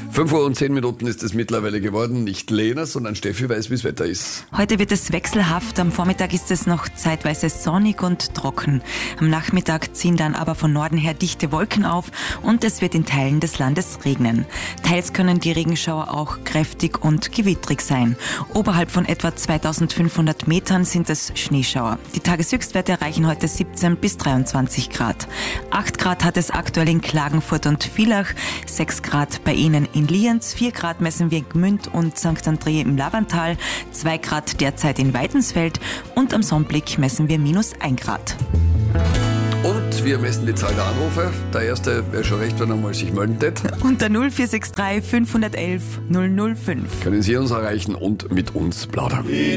5:10 ist es mittlerweile geworden. Nicht Lena, sondern Steffi weiß, wie das Wetter ist. Heute wird es wechselhaft. Am Vormittag ist es noch zeitweise sonnig und trocken. Am Nachmittag ziehen dann aber von Norden her dichte Wolken auf und es wird in Teilen des Landes regnen. Teils können die Regenschauer auch kräftig und gewittrig sein. Oberhalb von etwa 2500 Metern sind es Schneeschauer. Die Tageshöchstwerte erreichen heute 17 bis 23 Grad. 8 Grad hat es aktuell in Klagenfurt und Villach, 6 Grad bei Ihnen in Lienz, 4 Grad messen wir in Gmünd und St. André im Lavantal, 2 Grad derzeit in Weidensfeld und am Sonnblick messen wir -1 Grad. Und wir messen die Zahl der Anrufe. Der erste wäre schon recht, wenn er mal sich melden tät. Unter 0463 511 005. Können Sie uns erreichen und mit uns plaudern.